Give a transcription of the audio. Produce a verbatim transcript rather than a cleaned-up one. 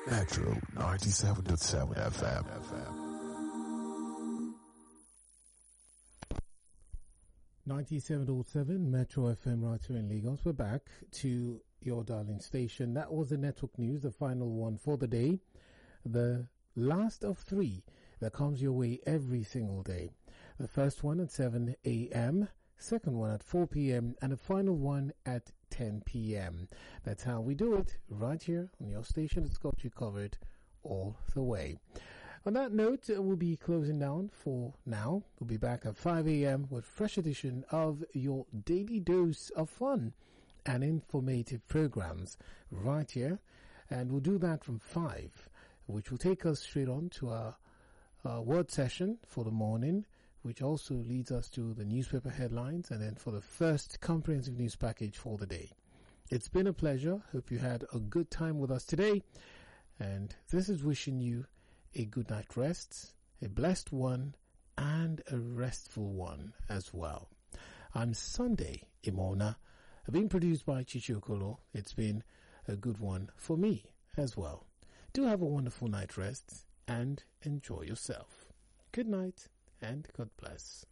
Metro ninety-seven point seven F M. ninety-seven point seven Metro F M right here in Lagos. We're back to your darling station. That was the network news, the final one for the day. The last of three that comes your way every single day. The first one at seven a.m., second one at four p.m., and the final one at ten p.m. That's how we do it right here on your station. It's got you covered all the way. On that note, we'll be closing down for now. We'll be back at five a.m. with a fresh edition of your daily dose of fun and informative programs right here. And we'll do that from five, which will take us straight on to our, our word session for the morning, which also leads us to the newspaper headlines and then for the first comprehensive news package for the day. It's been a pleasure. Hope you had a good time with us today. And this is wishing you a good night rest, a blessed one, and a restful one as well. I'm Sunday Imona, being produced by Chichokolo. It's been a good one for me as well. Do have a wonderful night rest and enjoy yourself. Good night and God bless.